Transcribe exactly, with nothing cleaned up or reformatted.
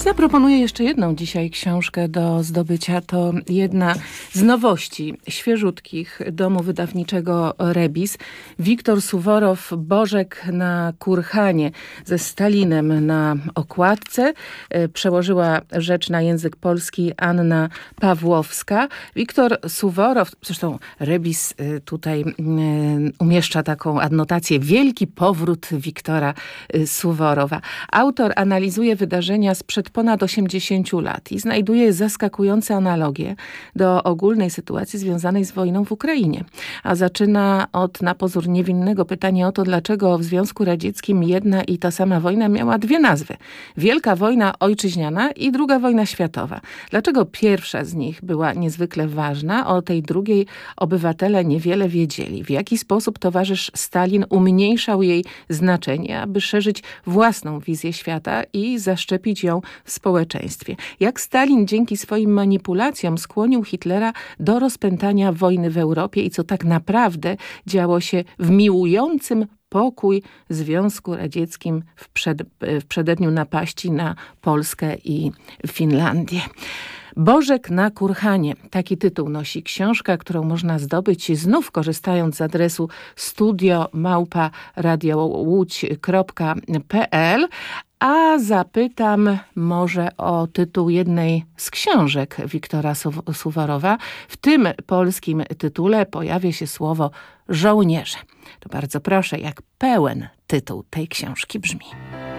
Zaproponuję jeszcze jedną dzisiaj książkę do zdobycia. To jedna z nowości świeżutkich domu wydawniczego Rebis. Wiktor Suworow, Bożek na Kurhanie ze Stalinem na okładce. Przełożyła rzecz na język polski Anna Pawłowska. Wiktor Suworow, zresztą Rebis tutaj umieszcza taką adnotację: wielki powrót Wiktora Suworowa. Autor analizuje wydarzenia sprzed ponad osiemdziesięciu lat i znajduje zaskakujące analogie do ogólnej sytuacji związanej z wojną w Ukrainie. A zaczyna od na pozór niewinnego pytania o to, dlaczego w Związku Radzieckim jedna i ta sama wojna miała dwie nazwy. Wielka wojna ojczyźniana i druga wojna światowa. Dlaczego pierwsza z nich była niezwykle ważna, o tej drugiej obywatele niewiele wiedzieli. W jaki sposób towarzysz Stalin umniejszał jej znaczenie, aby szerzyć własną wizję świata i zaszczepić ją w społeczeństwie. Jak Stalin dzięki swoim manipulacjom skłonił Hitlera do rozpętania wojny w Europie i co tak naprawdę działo się w miłującym pokój Związku Radzieckim w, przed, w przededniu napaści na Polskę i Finlandię. Bożek na Kurhanie. Taki tytuł nosi książka, którą można zdobyć znów korzystając z adresu studio małpa radiołódź kropka pe el. A zapytam może o tytuł jednej z książek Wiktora Suworowa. W tym polskim tytule pojawia się słowo żołnierze. To bardzo proszę, jak pełen tytuł tej książki brzmi.